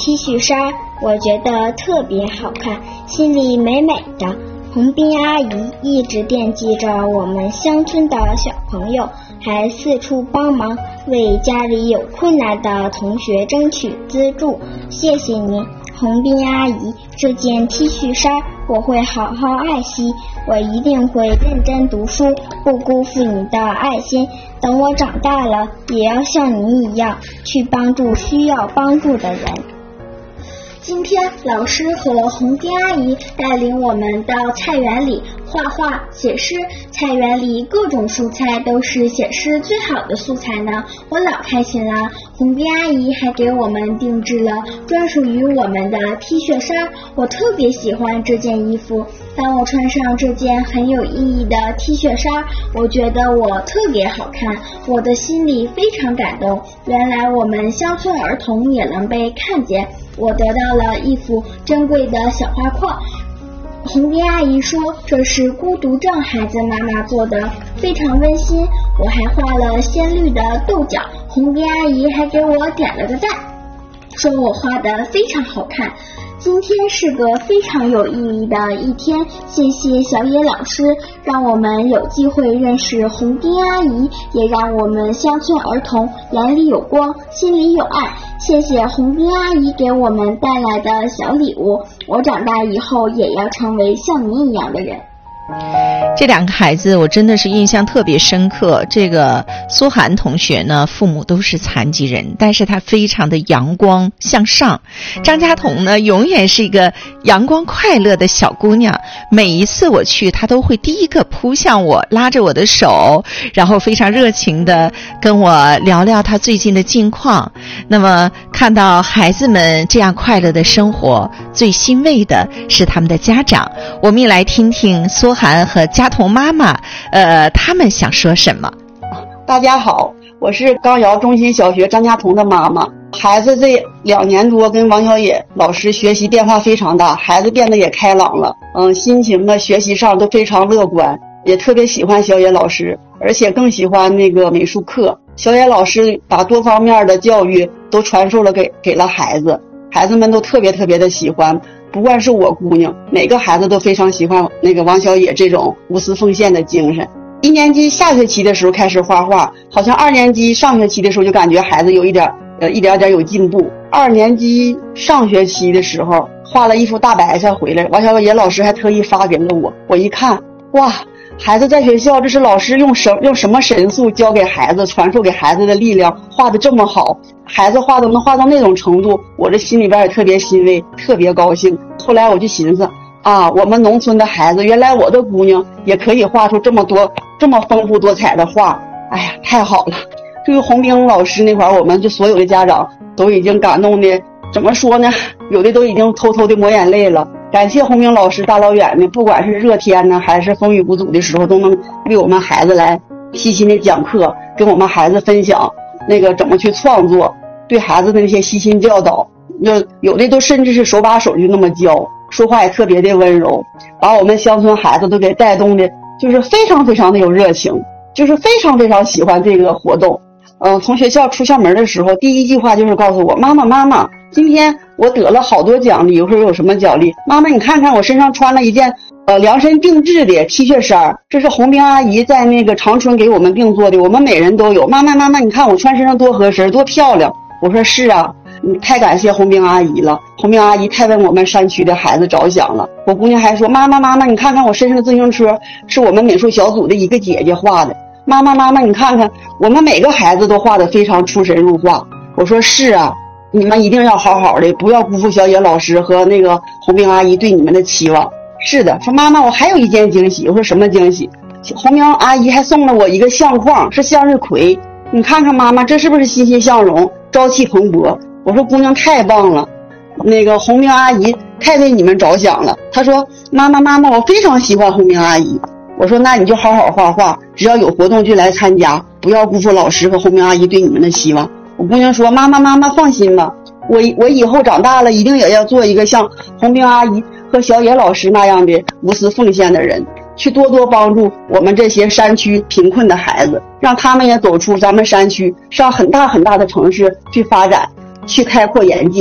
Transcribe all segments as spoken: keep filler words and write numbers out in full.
T 恤衫，我觉得特别好看，心里美美的。洪斌阿姨一直惦记着我们乡村的小朋友，还四处帮忙为家里有困难的同学争取资助。谢谢您，洪斌阿姨，这件 T 恤衫我会好好爱惜，我一定会认真读书，不辜负你的爱心。等我长大了，也要像您一样去帮助需要帮助的人。今天老师和洪斌阿姨带领我们到菜园里画画写诗，菜园里各种蔬菜都是写诗最好的素材呢，我老开心了。洪斌阿姨还给我们定制了专属于我们的 T 恤衫，我特别喜欢这件衣服。当我穿上这件很有意义的 T 恤衫，我觉得我特别好看，我的心里非常感动。原来我们乡村儿童也能被看见，我得到了一幅珍贵的小画框。洪斌阿姨说这是孤独症孩子妈妈做的，非常温馨。我还画了鲜绿的豆角，洪斌阿姨还给我点了个赞，说我画的非常好看。今天是个非常有意义的一天，谢谢小野老师，让我们有机会认识洪斌阿姨，也让我们乡村儿童眼里有光，心里有爱。谢谢洪斌阿姨给我们带来的小礼物，我长大以后也要成为像您一样的人。 这两个孩子我真的是印象特别深刻。这个苏涵同学呢，父母都是残疾人，但是他非常的阳光向上。张佳彤呢，永远是一个阳光快乐的小姑娘，每一次我去她都会第一个扑向我，拉着我的手，然后非常热情的跟我聊聊她最近的近况。那么看到孩子们这样快乐的生活，最欣慰的是他们的家长。我们也来听听苏涵和佳彤妈妈呃，他们想说什么。 大家好，我是刚瑶中心小学张佳彤的妈妈。孩子这两年多跟王小野老师学习变化非常大，孩子变得也开朗了，嗯，心情啊学习上都非常乐观，也特别喜欢小野老师，而且更喜欢那个美术课。小野老师把多方面的教育都传授了给给了孩子，孩子们都特别特别的喜欢。不管是我姑娘，每个孩子都非常喜欢那个王小野这种无私奉献的精神。一年级下学期的时候开始画画，好像二年级上学期的时候就感觉孩子有一点呃一点点有进步。二年级上学期的时候画了一幅大白菜回来，王小野老师还特意发给了我，我一看，哇，孩子在学校这是老师用什用什么神速教给孩子传授给孩子的力量画得这么好，孩子画都能画到那种程度，我这心里边也特别欣慰，特别高兴。后来我就寻思啊，我们农村的孩子，原来我的姑娘也可以画出这么多这么丰富多彩的画，哎呀，太好了。这个洪斌老师那块儿，我们就所有的家长都已经感动的，怎么说呢，有的都已经偷偷的抹眼泪了。感谢洪斌老师大老远的，不管是热天呢还是风雨无阻的时候，都能为我们孩子来细心的讲课，跟我们孩子分享那个怎么去创作，对孩子的那些细心教导，有有的都甚至是手把手就那么教，说话也特别的温柔，把我们乡村孩子都给带动的，就是非常非常的有热情，就是非常非常喜欢这个活动。嗯、呃，从学校出校门的时候，第一句话就是告诉我，妈妈妈妈，今天我得了好多奖励。我说有什么奖励？妈妈你看看我身上穿了一件呃量身定制的 T 恤衫，这是洪斌阿姨在那个长春给我们定做的，我们每人都有。妈妈妈妈你看我穿身上多合身多漂亮。我说是啊，嗯，太感谢洪斌阿姨了，洪斌阿姨太为我们山区的孩子着想了。我姑娘还说，妈妈妈妈你看看我身上的自行车是我们美术小组的一个姐姐画的。妈妈妈妈你看看我们每个孩子都画得非常出神入化。我说是啊，你们一定要好好的，不要辜负小野老师和那个洪斌阿姨对你们的期望。是的，说妈妈我还有一件惊喜。我说什么惊喜？洪斌阿姨还送了我一个相框，是向日葵，你看看妈妈这是不是欣欣向荣朝气蓬勃？我说姑娘太棒了，那个洪斌阿姨太为你们着想了。她说妈妈妈妈我非常喜欢洪斌阿姨。我说那你就好好画画，只要有活动就来参加，不要辜负老师和洪斌阿姨对你们的希望。我姑娘说妈妈妈妈放心吧，我我以后长大了一定也要做一个像洪斌阿姨和小野老师那样的无私奉献的人，去多多帮助我们这些山区贫困的孩子，让他们也走出咱们山区，上很大很大的城市去发展，去开阔眼界。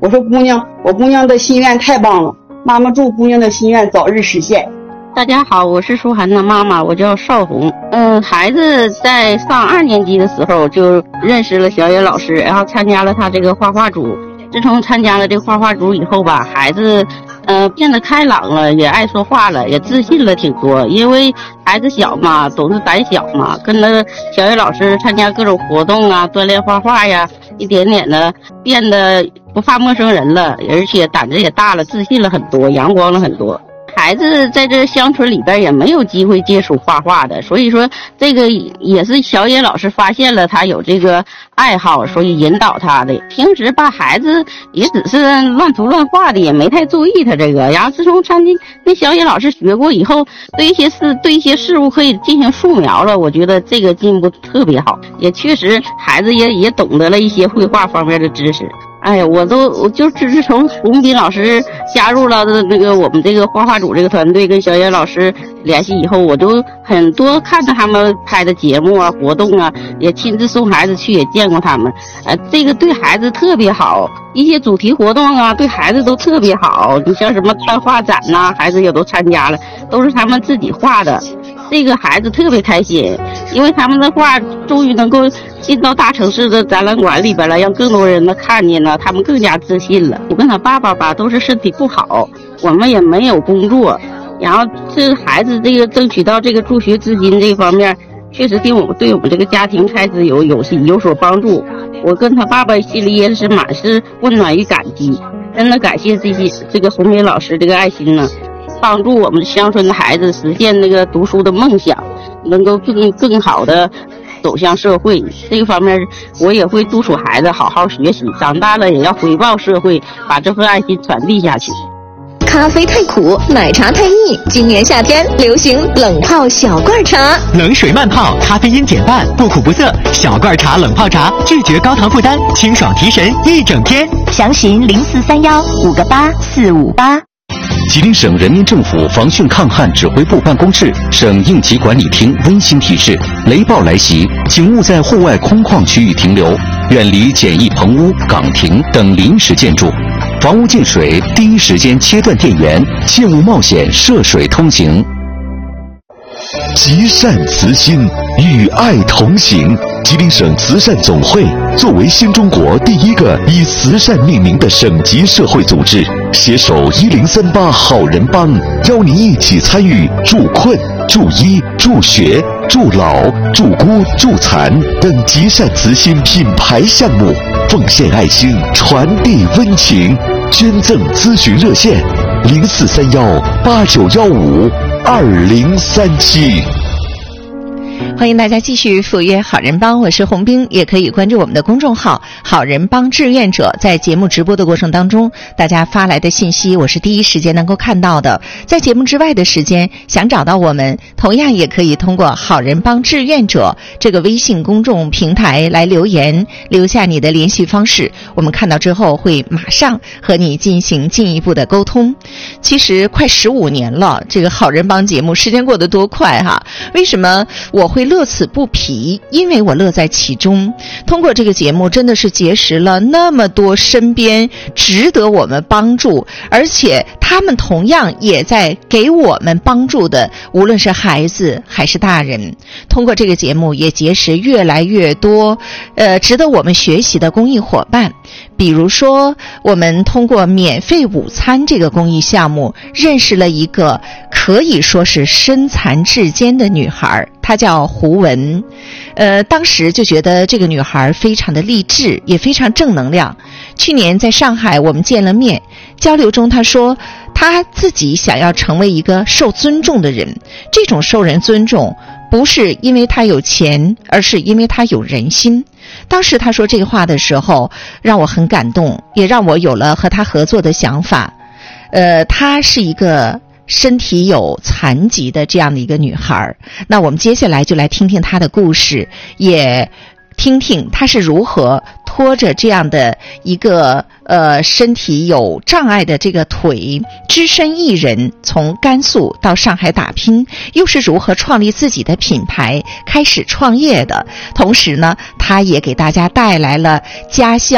我说姑娘，我姑娘的心愿太棒了，妈妈祝姑娘的心愿早日实现。 大家好，我是舒涵的妈妈，我叫邵红。嗯，孩子在上二年级的时候就认识了小野老师，然后参加了他这个画画组。自从参加了这个画画组以后吧，孩子呃变得开朗了，也爱说话了，也自信了挺多。因为孩子小嘛，总是胆小嘛，跟着小野老师参加各种活动啊，锻炼画画呀，一点点的变得不怕陌生人了，而且胆子也大了，自信了很多，阳光了很多。孩子在这乡村里边也没有机会接触画画的，所以说这个也是小野老师发现了他有这个爱好，所以引导他的。平时吧，孩子也只是乱涂乱画的，也没太注意他这个。然后自从参加跟小野老师学过以后，对一些事对一些事物可以进行素描了，我觉得这个进步特别好，也确实孩子也也懂得了一些绘画方面的知识。哎呀，我都我就只是从洪斌老师加入了那个我们这个画画组这个团队，跟小野老师联系以后，我都很多看着他们拍的节目啊、活动啊，也亲自送孩子去，也见过他们。呃，这个对孩子特别好，一些主题活动啊，对孩子都特别好。你像什么看画展呐、啊，孩子也都参加了，都是他们自己画的。这个孩子特别开心，因为他们的画终于能够进到大城市的展览馆里边了，让更多人呢看见了，他们更加自信了。我跟他爸爸吧都是身体不好，我们也没有工作，然后这孩子这个争取到这个助学资金这方面，确实对我们对我们这个家庭开支有有有所帮助。我跟他爸爸心里也是满是温暖与感激，真的感谢这些这个洪斌老师这个爱心呢，帮助我们乡村的孩子实现那个读书的梦想，能够更更好的走向社会。这个方面我也会督促孩子好好学习，长大了也要回报社会，把这份爱心传递下去。 咖啡太苦，奶茶太腻，今年夏天流行冷泡小罐茶， 冷水慢泡，咖啡因减半，不苦不涩。小罐茶冷泡茶，拒绝高糖负担，清爽提神一整天。 详询零四三幺五个八四五八。 吉林省人民政府防汛抗旱指挥部办公室、省应急管理厅温馨提示：雷暴来袭，请勿在户外空旷区域停留，远离简易棚屋、岗亭等临时建筑。房屋进水，第一时间切断电源，切勿冒险涉水通行。 积善慈心，与爱同行。吉林省慈善总会作为新中国第一个以慈善命名的省级社会组织，携手一零三八好人帮，邀您一起参与助困、助医、助学、助老、助孤、助残等积善慈心品牌项目，奉献爱心，传递温情。捐赠咨询热线：零四三幺八九幺五二零三七。 欢迎大家继续赴约好人帮，我是洪斌，也可以关注我们的公众号好人帮志愿者。在节目直播的过程当中，大家发来的信息我是第一时间能够看到的。在节目之外的时间想找到我们，同样也可以通过好人帮志愿者这个微信公众平台来留言，留下你的联系方式，我们看到之后会马上和你进行进一步的沟通。其实快十五年了，这个好人帮节目时间过得多快哈！为什么我会乐此不疲？因为我乐在其中。通过这个节目真的是结识了那么多身边值得我们帮助，而且他们同样也在给我们帮助的，无论是孩子还是大人。通过这个节目也结识越来越多呃，值得我们学习的公益伙伴。比如说我们通过免费午餐这个公益项目认识了一个可以说是身残志坚的女孩，她叫胡文。呃，当时就觉得这个女孩非常的励志，也非常正能量。去年在上海我们见了面，交流中她说她自己想要成为一个受尊重的人，这种受人尊重不是因为她有钱，而是因为她有人心。当时她说这个话的时候让我很感动，也让我有了和她合作的想法。呃，她是一个身体有残疾的这样的一个女孩，那我们接下来就来听听她的故事，也听听她是如何拖着这样的一个呃身体有障碍的这个腿，只身一人从甘肃到上海打拼，又是如何创立自己的品牌，开始创业的。同时呢，她也给大家带来了家乡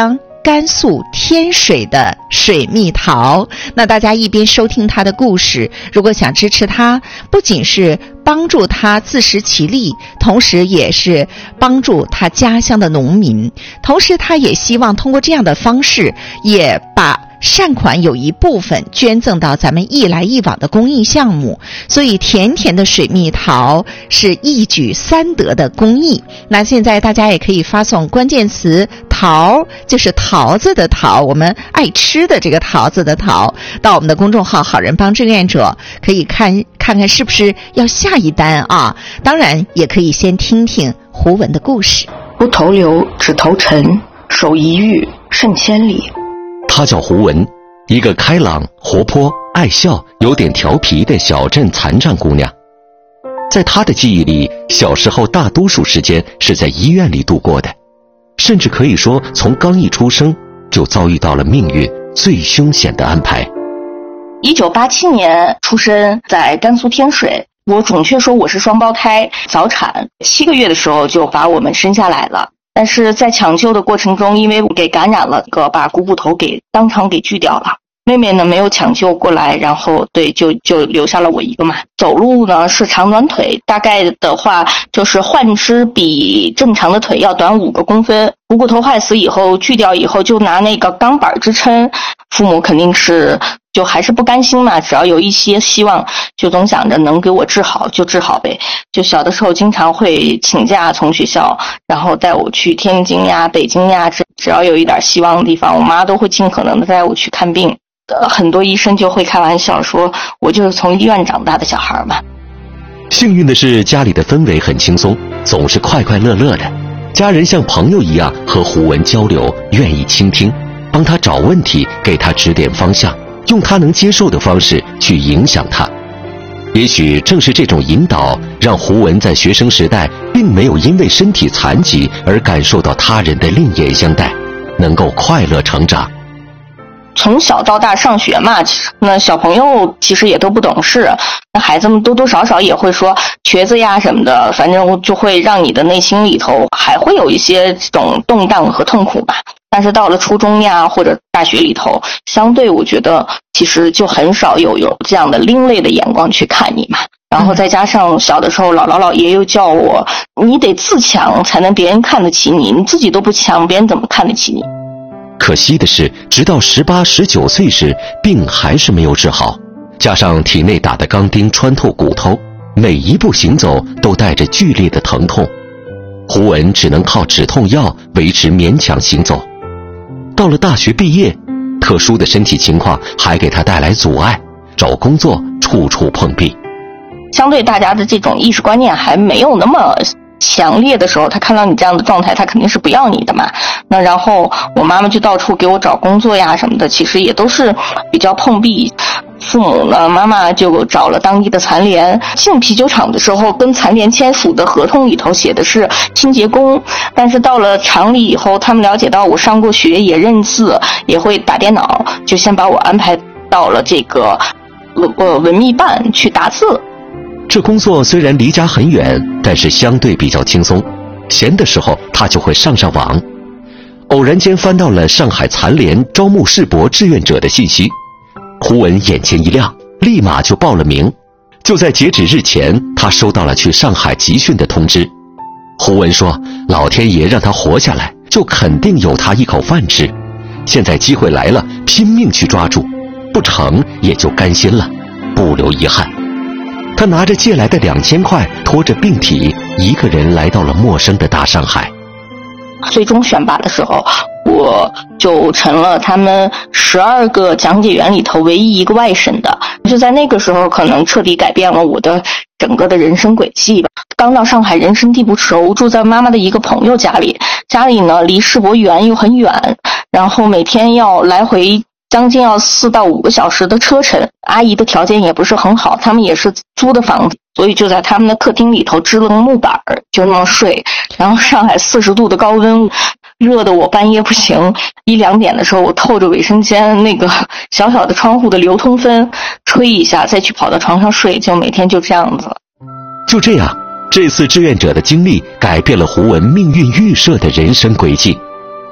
甘肃天水的水蜜桃。那大家一边收听他的故事，如果想支持他，不仅是帮助他自食其力，同时也是帮助他家乡的农民，同时他也希望通过这样的方式，也把善款有一部分捐赠到咱们一来一往的公益项目，所以甜甜的水蜜桃是一举三得的公益。那现在大家也可以发送关键词桃，就是桃子的桃，我们爱吃的这个桃子的桃，到我们的公众号好人帮志愿者，可以看看看是不是要下一单啊。当然也可以先听听胡文的故事。 不投流只投尘，守一域胜千里。 她叫胡文，一个开朗、活泼、爱笑、有点调皮的小镇残障姑娘。在她的记忆里，小时候大多数时间是在医院里度过的，甚至可以说从刚一出生就遭遇到了命运最凶险的安排。 一九八七年出生在甘肃天水，我准确说我是双胞胎，早产，七个月的时候就把我们生下来了。但是在抢救的过程中，因为我给感染了，个把股骨头给当场给锯掉了。妹妹呢没有抢救过来，然后对就就留下了我一个嘛。走路呢是长短腿，大概的话就是换肢比正常的腿要短五个公分。股骨头坏死以后锯掉以后，就拿那个钢板支撑，父母肯定是就还是不甘心嘛，只要有一些希望，就总想着能给我治好就治好呗。就小的时候经常会请假从学校，然后带我去天津呀、北京呀，只只要有一点希望的地方，我妈都会尽可能的带我去看病。呃，很多医生就会开玩笑说，我就是从医院长大的小孩嘛。 幸运的是，家里的氛围很轻松，总是快快乐乐的。家人像朋友一样和胡文交流，愿意倾听，帮他找问题，给他指点方向，用他能接受的方式去影响他。也许正是这种引导，让胡文在学生时代并没有因为身体残疾而感受到他人的另眼相待，能够快乐成长。 从小到大上学嘛，那小朋友其实也都不懂事，那孩子们多多少少也会说瘸子呀什么的，反正就会让你的内心里头还会有一些这种动荡和痛苦吧。但是到了初中呀或者大学里头，相对我觉得其实就很少有有这样的另类的眼光去看你嘛。然后再加上小的时候姥姥姥爷又叫我，你得自强才能别人看得起你，你自己都不强，别人怎么看得起你。 可惜的是，直到十八、十九岁时，病还是没有治好，加上体内打的钢钉穿透骨头，每一步行走都带着剧烈的疼痛。胡文只能靠止痛药维持勉强行走。到了大学毕业，特殊的身体情况还给他带来阻碍，找工作处处碰壁。 相对大家的这种意识观念还没有那么强烈的时候，他看到你这样的状态，他肯定是不要你的嘛。那然后我妈妈就到处给我找工作呀什么的，其实也都是比较碰壁。父母呢，妈妈就找了当地的残联，进啤酒厂的时候跟残联签署的合同里头写的是清洁工，但是到了厂里以后，他们了解到我上过学，也认字，也会打电脑，就先把我安排到了这个呃文秘办去打字。 这工作虽然离家很远，但是相对比较轻松，闲的时候他就会上上网。偶然间翻到了上海残联招募世博志愿者的信息，胡文眼前一亮，立马就报了名。就在截止日前，他收到了去上海集训的通知。胡文说，老天爷让他活下来，就肯定有他一口饭吃，现在机会来了，拼命去抓住，不成也就甘心了，不留遗憾。他拿着借来的两千块，拖着病体，一个人来到了陌生的大上海。 最终选拔的时候，我就成了他们十二个讲解员里头唯一一个外省的。就在那个时候，可能彻底改变了我的整个的人生轨迹吧。刚到上海，人生地不熟，住在妈妈的一个朋友家里，家里呢离世博园又很远，然后每天要来回将近要四到五个小时的车程。阿姨的条件也不是很好，他们也是租的房子，所以就在他们的客厅里头支了个木板，就那么睡。然后上海四十度的高温，热得我半夜不行，一两点的时候，我透着卫生间那个小小的窗户的流通风吹一下，再去跑到床上睡，就每天就这样子。 就这样，这次志愿者的经历改变了胡文命运预设的人生轨迹。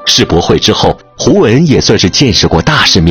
世博会之后，胡文也算是见识过大世面。